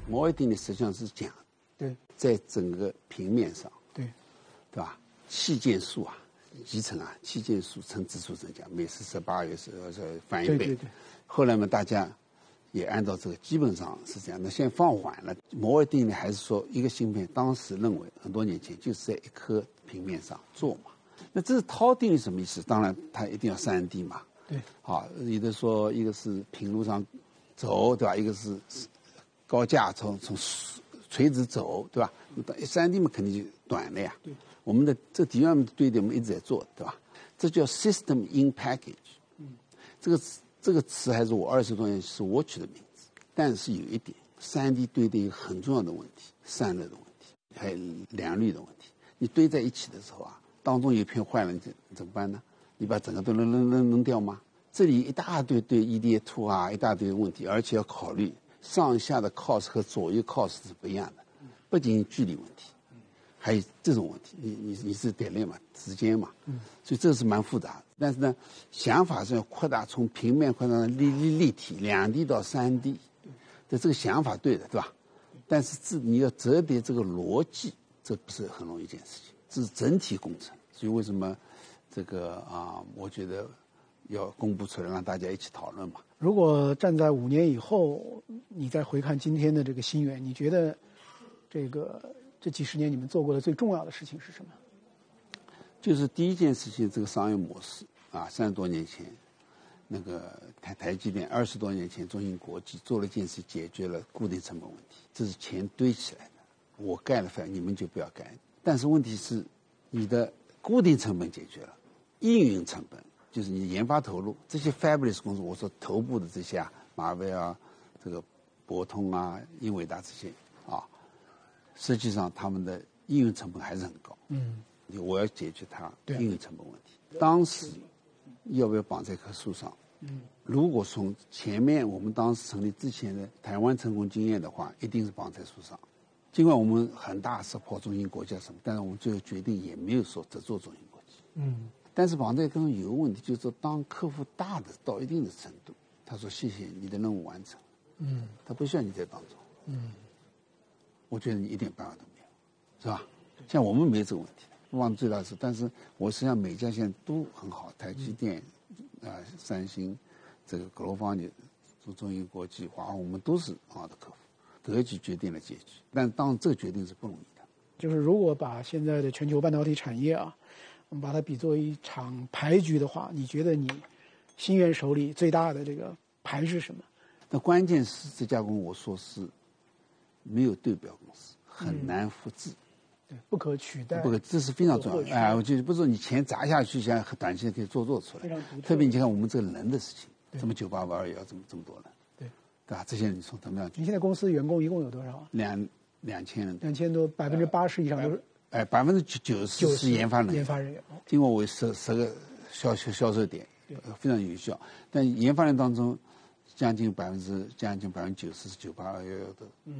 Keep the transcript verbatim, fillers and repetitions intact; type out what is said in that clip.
摩尔定律实际上是讲， 对， 在整个平面上， 对， 对吧？气键数啊，集成啊，气键数乘指数增加，每次十八月是是翻一倍。 对对对。 后来嘛，大家也按照这个，基本上是这样。那现在放缓了，摩尔定律还是说一个芯片，当时认为很多年前就是在一颗平面上做嘛。那这是涛定律什么意思？当然它一定要三 D 嘛。 对。 好，有的说一个是平路上走，对吧？一个是高架从从垂直走，对吧？三 D 嘛肯定就短了呀。 对。 我们的这底面对的我们一直在做，对吧？这叫 system in package。 嗯。这个这个词还是我二十多年是我取的名字，但是有一点，三 D 堆的一个很重要的问题，散热的问题，还有良率的问题。你堆在一起的时候啊，当中有一片坏了，你怎么办呢？你把整个都扔扔扔扔掉吗？这里一大堆对 E D A 二啊，一大堆问题，而且要考虑上下的 cost 和左右 cost 是不一样的，不仅仅距离问题，还有这种问题，你你你是点列嘛，时间嘛，所以这是蛮复杂的。但是呢，想法是要扩大，从平面扩大到立立立体，两 D 到三 D， 这这个想法对的，对吧？但是这你要折叠这个逻辑，这不是很容易一件事情，这是整体工程。所以为什么这个啊，我觉得要公布出来，让大家一起讨论嘛。 如果站在五年以后，你再回看今天的这个新源，你觉得这个这几十年你们做过的最重要的事情是什么？ 就是第一件事情，这个商业模式啊，三十多年前，那个台台积电二十多年前中芯国际做了一件事，解决了固定成本问题，这是钱堆起来的。我盖了饭，你们就不要盖。但是问题是，你的固定成本解决了，运营成本就是你研发投入，这些 Fabless 公司，我说头部的这些啊，马威啊，这个博通啊、英伟达这些啊，实际上他们的应用成本还是很高。 嗯。 我要解决它应用成本问题。当时要不要绑在一棵树上？ 嗯， 如果从前面我们当时成立之前的台湾成功经验的话，一定是绑在树上。尽管我们很大support中芯国际什么，但是我们最后决定也没有说只做中芯国际。 嗯， 但是绑在跟有个问题，就是说当客户大的到一定的程度，他说谢谢你的任务完成， 嗯， 他不需要你在当中， 嗯， 我觉得你一点办法都没有，是吧？像我们没有这个问题。忘最大是，但是我实际上每家现在都很好，台积电、啊、呃、三星，这个格罗方的、中芯国际、华为，我们都是好的客户。格局决定了结局，但当然这个决定是不容易的。 就是如果把现在的全球半导体产业啊，我们把它比作一场牌局的话，你觉得你新源手里最大的这个牌是什么？ 那关键是这家公司，我说是没有对标公司，很难复制。嗯对，不可取代， 不可，这是非常重要的。哎，我就不是说你钱砸下去，想短期可以做做出来。 非常独特。 特别你看我们这个人的事情，这么九八五二也要这么这么多人， 对， 对吧？这些人你从怎么样？ 你现在公司员工一共有多少？ 两两千人。 两千多，百分之八十以上都是。 哎，百分之九九十是研发人员。 研发人员。 经过我十十个销销销售点，非常有效。但研发人当中，将近百分之将近百分之九十是九八二幺幺的。